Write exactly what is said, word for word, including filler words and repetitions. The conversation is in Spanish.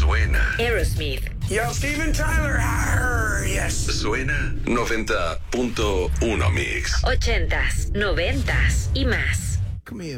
Suena. Aerosmith. Yo, Steven Tyler. Arr, yes. Suena noventa punto uno Mix. Ochentas, noventas y más. Come here.